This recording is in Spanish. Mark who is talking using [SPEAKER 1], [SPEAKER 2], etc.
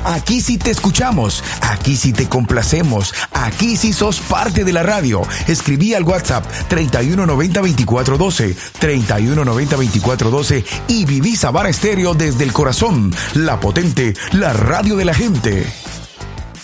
[SPEAKER 1] Aquí sí te escuchamos, aquí sí te complacemos, aquí sí sos parte de la radio. Escribí al WhatsApp 3190-2412, 3190-2412 y viví Savana Estéreo desde el corazón, la potente, la radio de la gente.